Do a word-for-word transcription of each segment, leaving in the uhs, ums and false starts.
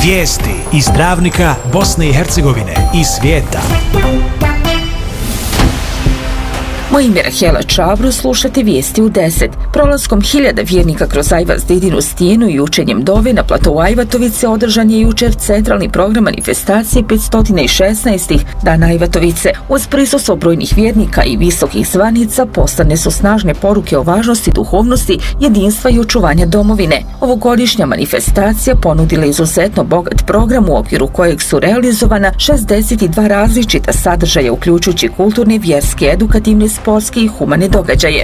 Vijesti iz Travnika, Bosne i Hercegovine i svijeta. Moje ime je Rahela Čabro, slušate vijesti u deset. Prolaskom hiljada vjernika kroz Ajvat Didinu stijenu i učenjem dove na platovu Ajvatovice održan je jučer centralni program manifestacije petsto šesnaest. Dana Ajvatovice. Uz prisustvo brojnih vjernika i visokih zvanica poslane su snažne poruke o važnosti duhovnosti, jedinstva i očuvanja domovine. Ovogodišnja manifestacija ponudila izuzetno bogat program u okviru kojeg su realizovana šezdeset dva različita sadržaja uključujući kulturne, vjerske, edukativne, sportske i humane događaje.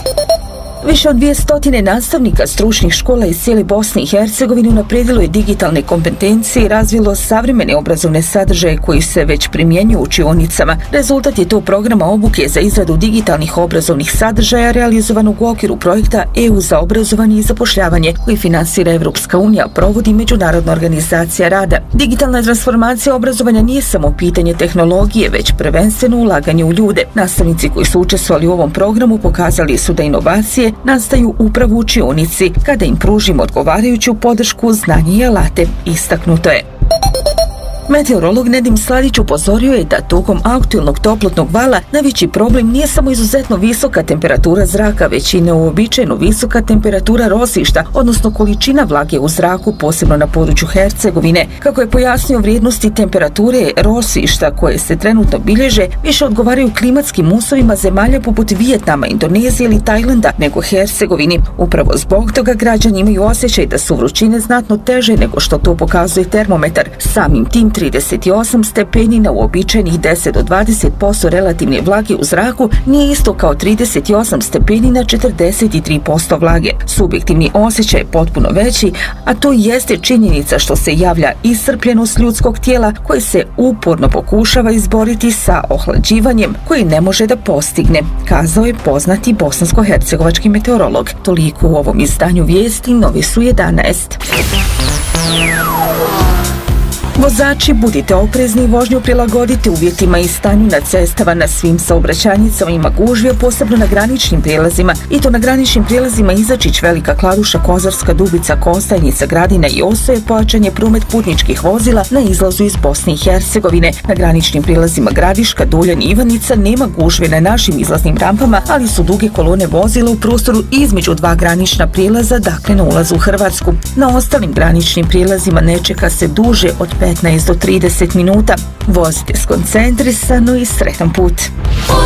Više od dvjesto nastavnika stručnih škola iz cijele Bosne i Hercegovine unaprijedilo je digitalne kompetencije i razvilo savremene obrazovne sadržaje koji se već primjenjuju u učionicama. Rezultat je to programa obuke za izradu digitalnih obrazovnih sadržaja realizovanog u okviru projekta E U za obrazovanje i zapošljavanje koji finansira Evropska unija, provodi Međunarodna organizacija rada. Digitalna transformacija obrazovanja nije samo pitanje tehnologije, već prvenstveno ulaganje u ljude. Nastavnici koji su učestvovali u ovom programu pokazali su da inovacije nastaju upravo u učionici kada im pružimo odgovarajuću podršku, znanje i alate, istaknuto je. Meteorolog Nedim Sladić upozorio je da tokom aktualnog toplotnog vala najveći problem nije samo izuzetno visoka temperatura zraka, već i neuobičajeno visoka temperatura rosišta, odnosno količina vlage u zraku, posebno na području Hercegovine. Kako je pojasnio, vrijednosti temperature rosišta koje se trenutno bilježe više odgovaraju klimatskim uslovima zemalja poput Vijetnama, Indonezije ili Tajlanda nego Hercegovini. Upravo zbog toga građani imaju osjećaj da su vrućine znatno teže nego što to pokazuje termometar. Samim tim trideset osam stepeni na uobičajenih deset do dvadeset posto relativne vlage u zraku nije isto kao trideset osam stepeni na četrdeset tri posto vlage. Subjektivni osjećaj je potpuno veći, a to jeste činjenica što se javlja iscrpljenost ljudskog tijela koje se uporno pokušava izboriti sa ohlađivanjem koji ne može da postigne, kazao je poznati bosansko-hercegovački meteorolog. Toliko u ovom izdanju vijesti, novi su jedanaest. Vozači, budite oprezni i vožnju prilagodite uvjetima i stanju na cestama. Na svim saobraćajnicama ima gužve, posebno na graničnim prijelazima, i to na graničnim prijelazima Izačić, Velika Kladuša, Kozarska, Dubica, Kostajnica, Gradina i Osoje. Pojačan je promet putničkih vozila na izlazu iz Bosne i Hercegovine. Na graničnim prijelazima Gradiška, Duljan i Ivanica nema gužve na našim izlaznim rampama, ali su duge kolone vozila u prostoru između dva granična prijelaza, dakle na ulazu u Hrvatsku. Na ostalim graničnim prijelazima ne čeka se duže od petnaest do trideset minuta. Vozite skoncentrisano i sretan put.